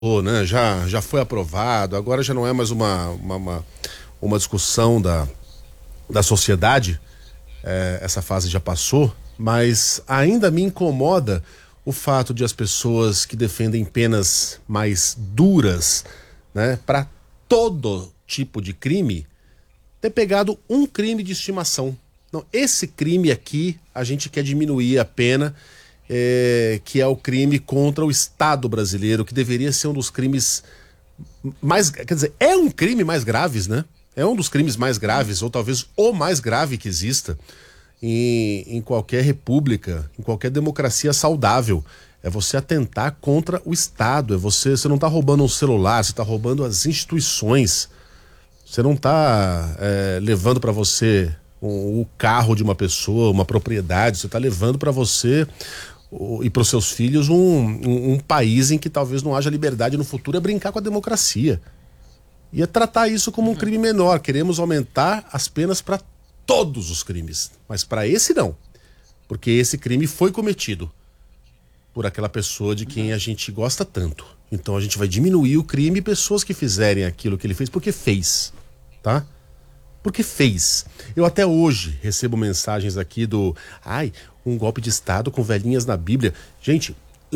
né? Já foi aprovado, agora já não é mais uma discussão da sociedade, essa fase já passou, mas ainda me incomoda o fato de as pessoas que defendem penas mais duras, né, para todo tipo de crime, ter pegado um crime de estimação. Não, esse crime aqui a gente quer diminuir a pena, que é o crime contra o Estado brasileiro, que deveria ser um dos crimes mais, quer dizer, é um crime mais graves, né? É um dos crimes mais graves, ou talvez o mais grave que exista em qualquer república, em qualquer democracia saudável. É você atentar contra o Estado, você não está roubando um celular, você está roubando as instituições. Você não está levando para você o carro de uma pessoa, uma propriedade, você está levando para você e para os seus filhos um país em que talvez não haja liberdade no futuro, é brincar com a democracia. E é tratar isso como um crime menor. Queremos aumentar as penas para todos os crimes, mas para esse não, porque esse crime foi cometido por aquela pessoa de quem a gente gosta tanto. Então a gente vai diminuir o crime e pessoas que fizerem aquilo que ele fez porque fez, tá? Porque fez. Eu até hoje recebo mensagens aqui um golpe de Estado com velhinhas na Bíblia. Gente,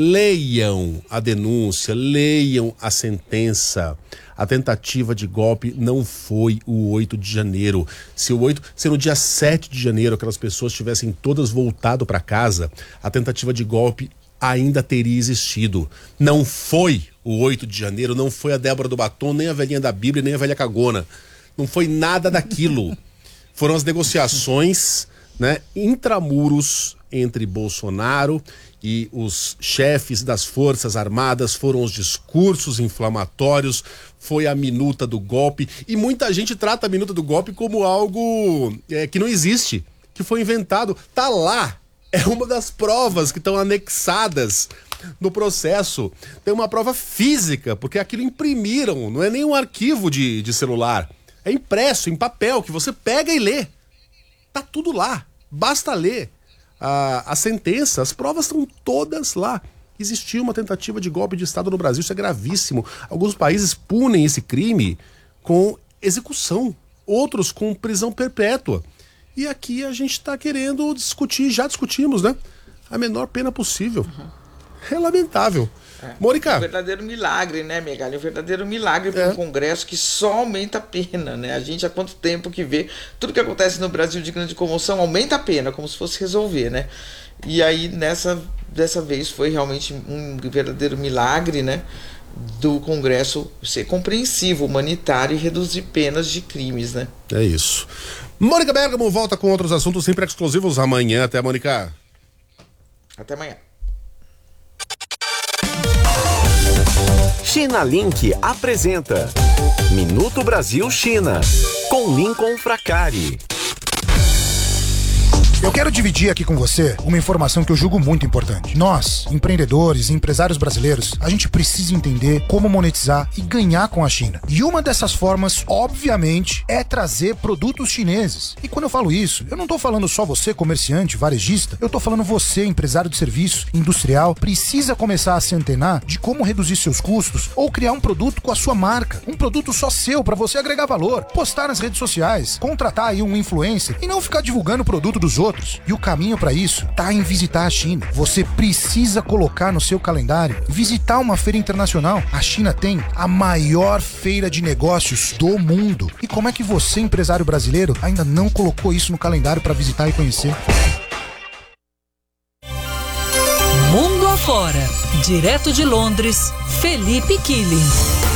leiam a denúncia, leiam a sentença. A tentativa de golpe não foi o 8 de janeiro. Se no dia 7 de janeiro aquelas pessoas tivessem todas voltado para casa, a tentativa de golpe ainda teria existido. Não foi o 8 de janeiro, não foi a Débora do Batom, nem a velhinha da Bíblia, nem a velha cagona. Não foi nada daquilo. Foram as negociações, né, intramuros entre Bolsonaro e os chefes das Forças Armadas, foram os discursos inflamatórios, foi a minuta do golpe, e muita gente trata a minuta do golpe como algo que não existe, que foi inventado. Tá lá, é uma das provas que estão anexadas no processo. Tem uma prova física, porque aquilo imprimiram, não é nem um arquivo de celular. É impresso em papel, que você pega e lê. Tá tudo lá. Basta ler a sentença, as provas estão todas lá. Existiu uma tentativa de golpe de Estado no Brasil, isso é gravíssimo. Alguns países punem esse crime com execução, outros com prisão perpétua. E aqui a gente está querendo discutir, já discutimos, né? A menor pena possível. É lamentável. Mônica. Um verdadeiro milagre, né, Megali? Um verdadeiro milagre para um Congresso que só aumenta a pena, né? A gente há quanto tempo que vê tudo que acontece no Brasil de grande comoção, aumenta a pena, como se fosse resolver, né? E aí, dessa vez, foi realmente um verdadeiro milagre, né? Do Congresso ser compreensivo, humanitário e reduzir penas de crimes, né? É isso. Mônica Bergamo volta com outros assuntos sempre exclusivos amanhã. Até, Mônica. Até amanhã. China Link apresenta Minuto Brasil China, com Lincoln Fracari. Eu quero dividir aqui com você uma informação que eu julgo muito importante. Nós, empreendedores e empresários brasileiros, a gente precisa entender como monetizar e ganhar com a China. E uma dessas formas, obviamente, é trazer produtos chineses. E quando eu falo isso, eu não tô falando só você, comerciante, varejista, eu tô falando você, empresário de serviço, industrial, precisa começar a se antenar de como reduzir seus custos ou criar um produto com a sua marca, um produto só seu para você agregar valor, postar nas redes sociais, contratar aí um influencer e não ficar divulgando o produto dos outros. E o caminho para isso tá em visitar a China. Você precisa colocar no seu calendário visitar uma feira internacional. A China tem a maior feira de negócios do mundo. E como é que você, empresário brasileiro, ainda não colocou isso no calendário para visitar e conhecer? Mundo afora, direto de Londres, Felipe Killing.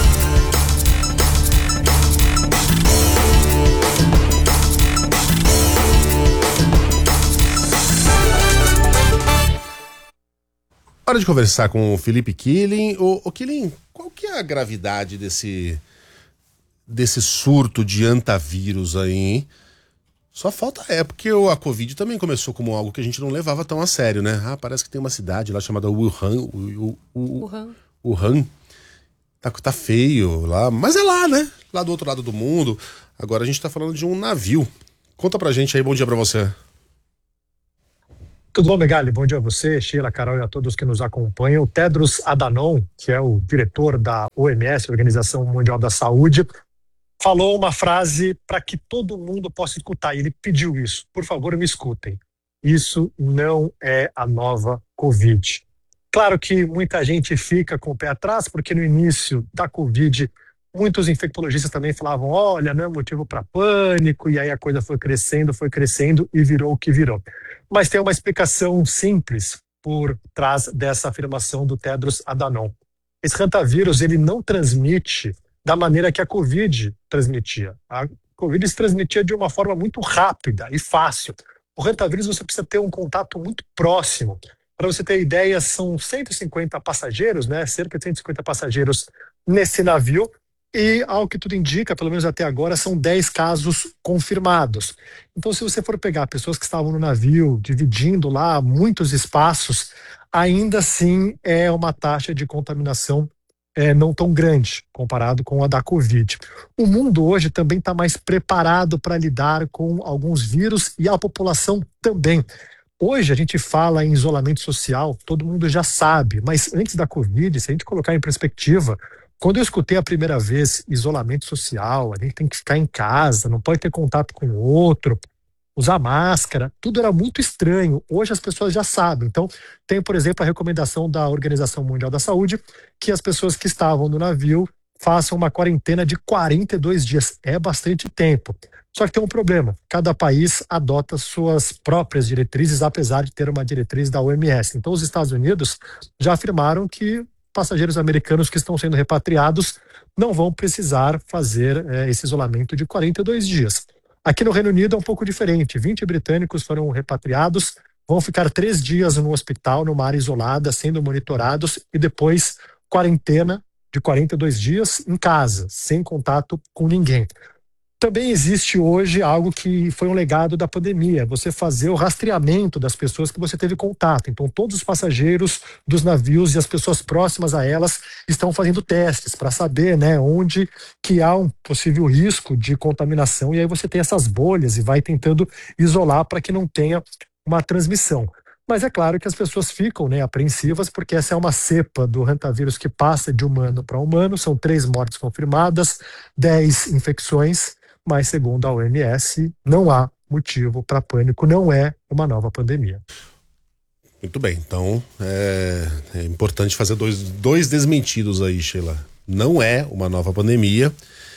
Hora de conversar com o Felipe Killing. O Killing, qual que é a gravidade desse surto de antavírus aí, hein? Só falta porque a Covid também começou como algo que a gente não levava tão a sério, né? Parece que tem uma cidade lá chamada Wuhan. Wuhan. Tá feio lá, mas é lá, né? Lá do outro lado do mundo. Agora a gente tá falando de um navio. Conta pra gente aí, bom dia pra você. Tudo bom, Megali? Bom dia a você, Sheila, Carol e a todos que nos acompanham. O Tedros Adhanom, que é o diretor da OMS, Organização Mundial da Saúde, falou uma frase para que todo mundo possa escutar. E ele pediu isso. Por favor, me escutem. Isso não é a nova Covid. Claro que muita gente fica com o pé atrás, porque no início da Covid, muitos infectologistas também falavam, olha, não é motivo para pânico, e aí a coisa foi crescendo e virou o que virou. Mas tem uma explicação simples por trás dessa afirmação do Tedros Adhanom. Esse hantavírus, ele não transmite da maneira que a Covid transmitia. A Covid se transmitia de uma forma muito rápida e fácil. O hantavírus você precisa ter um contato muito próximo. Para você ter ideia, são 150 passageiros, né? Cerca de 150 passageiros nesse navio. E, ao que tudo indica, pelo menos até agora, são 10 casos confirmados. Então, se você for pegar pessoas que estavam no navio, dividindo lá muitos espaços, ainda assim é uma taxa de contaminação não tão grande, comparado com a da Covid. O mundo hoje também está mais preparado para lidar com alguns vírus e a população também. Hoje a gente fala em isolamento social, todo mundo já sabe, mas antes da Covid, se a gente colocar em perspectiva, quando eu escutei a primeira vez isolamento social, a gente tem que ficar em casa, não pode ter contato com o outro, usar máscara, tudo era muito estranho. Hoje as pessoas já sabem. Então, tem, por exemplo, a recomendação da Organização Mundial da Saúde que as pessoas que estavam no navio façam uma quarentena de 42 dias. É bastante tempo. Só que tem um problema. Cada país adota suas próprias diretrizes, apesar de ter uma diretriz da OMS. Então, os Estados Unidos já afirmaram que passageiros americanos que estão sendo repatriados não vão precisar fazer esse isolamento de 42 dias. Aqui no Reino Unido é um pouco diferente. 20 britânicos foram repatriados, vão ficar 3 dias no hospital, numa área isolada, sendo monitorados, e depois quarentena de 42 dias em casa, sem contato com ninguém. Também existe hoje algo que foi um legado da pandemia, você fazer o rastreamento das pessoas que você teve contato. Então, todos os passageiros dos navios e as pessoas próximas a elas estão fazendo testes para saber, né, onde que há um possível risco de contaminação. E aí você tem essas bolhas e vai tentando isolar para que não tenha uma transmissão. Mas é claro que as pessoas ficam, né, apreensivas, porque essa é uma cepa do hantavírus que passa de humano para humano. São 3 mortes confirmadas, 10 infecções. Mas, segundo a OMS, não há motivo para pânico, não é uma nova pandemia. Muito bem, então é importante fazer dois desmentidos aí, Sheila. Não é uma nova pandemia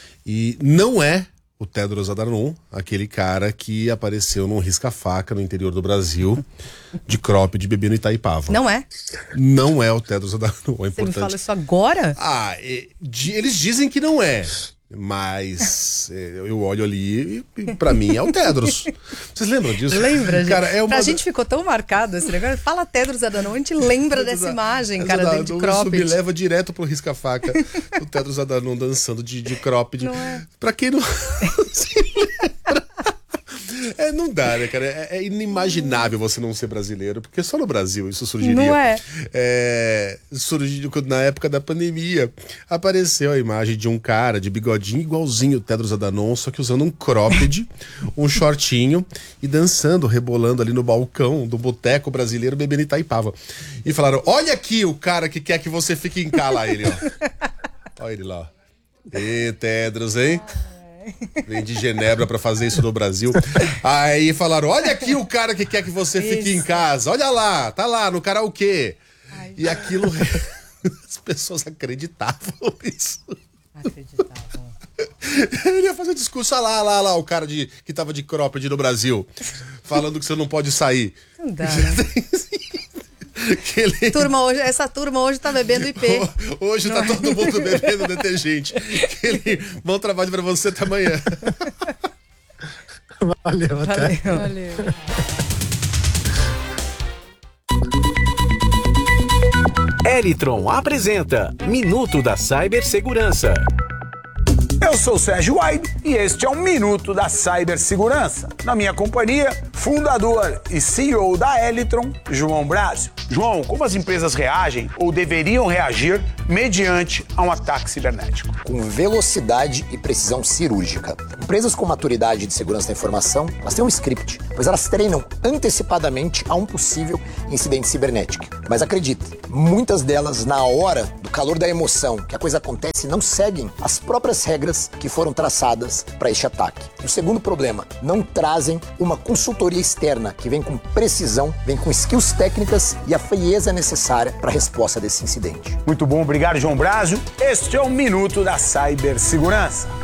e não é o Tedros Adhanom, aquele cara que apareceu num risca-faca no interior do Brasil, de cropped, bebendo Itaipava. Não é? Não é o Tedros Adhanom, é importante. Você me fala isso agora? Eles dizem que não é. Mas eu olho ali e pra mim é o Tedros. Vocês lembram disso? Lembra, gente? Cara, Pra gente ficou tão marcado esse negócio. Fala Tedros Adhanom, a gente lembra dessa imagem, cara, dentro de cropped. Isso me leva direto pro risca-faca. O Tedros Adhanom dançando de cropped. Não é? Pra quem não se lembra. Não dá, né, cara? É inimaginável você não ser brasileiro, porque só no Brasil isso surgiria. Não é? Surgiu na época da pandemia. Apareceu a imagem de um cara de bigodinho igualzinho o Tedros Adhanom, só que usando um cropped, um shortinho e dançando, rebolando ali no balcão do boteco brasileiro bebendo Itaipava. E falaram, olha aqui o cara que quer que você fique em cá lá, ele, ó. Olha ele lá, ó. Ê, Tedros, hein? Vem de Genebra pra fazer isso no Brasil. Aí falaram, olha aqui o cara que quer que você fique em casa. Olha lá, tá lá no karaokê. E aquilo, as pessoas acreditavam nisso. Acreditavam. Ele ia fazer discurso, lá, o cara que tava de cropped no Brasil, falando que você não pode sair. Não dá, né? Essa turma hoje tá bebendo IP. Hoje tá todo mundo bebendo detergente. Bom trabalho pra você, até amanhã. Valeu, até. Valeu. Elitron apresenta Minuto da Cibersegurança. Eu sou o Sérgio Waib e este é um Minuto da Cibersegurança. Na minha companhia, fundador e CEO da Elitron, João Brásio. João, como as empresas reagem ou deveriam reagir mediante a um ataque cibernético? Com velocidade e precisão cirúrgica. Empresas com maturidade de segurança da informação, elas têm um script. pois elas treinam antecipadamente a um possível incidente cibernético. Mas acredite, muitas delas, na hora do calor da emoção que a coisa acontece, não seguem as próprias regras que foram traçadas para este ataque. E o segundo problema, não trazem uma consultoria externa que vem com precisão, vem com skills técnicas e a frieza necessária para a resposta desse incidente. Muito bom, obrigado, João Brásio. Este é o Minuto da Cibersegurança.